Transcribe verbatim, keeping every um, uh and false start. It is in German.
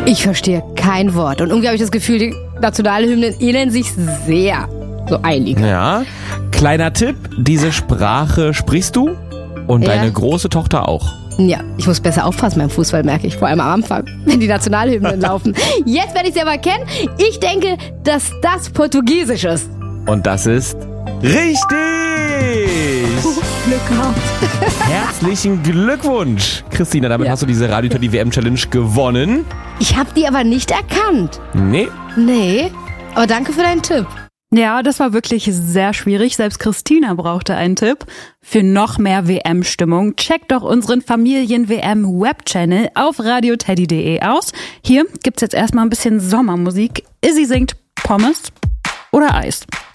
Ich verstehe kein Wort. Und irgendwie habe ich das Gefühl, die Nationalhymnen ähneln sich sehr. So einige. Ja. Kleiner Tipp, diese Sprache sprichst du und Ja. deine große Tochter auch. Ja, ich muss besser aufpassen beim Fußball, merke ich. Vor allem am Anfang, wenn die Nationalhymnen laufen. Jetzt werde ich sie aber kennen. Ich denke, dass das Portugiesisch ist. Und das ist richtig! Glück gehabt. Herzlichen Glückwunsch, Christina. Damit Ja. hast du diese Radio Teddy W M Challenge gewonnen. Ich habe die aber nicht erkannt. Nee. Nee, aber danke für deinen Tipp. Ja, das war wirklich sehr schwierig. Selbst Christina brauchte einen Tipp. Für noch mehr W M-Stimmung checkt doch unseren Familien-W M-Web-Channel auf radioteddy punkt de aus. Hier gibt's jetzt erstmal ein bisschen Sommermusik. Izzy singt Pommes oder Eis.